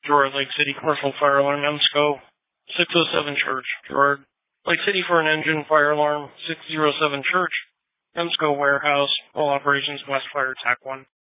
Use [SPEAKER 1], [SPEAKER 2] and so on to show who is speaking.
[SPEAKER 1] Gerard, Lake City Commercial Fire Alarm, EMSCO 607 Church. Gerard, Lake City for an engine fire alarm, 607 Church. EMSCO Warehouse, all operations West Fire TAC 1.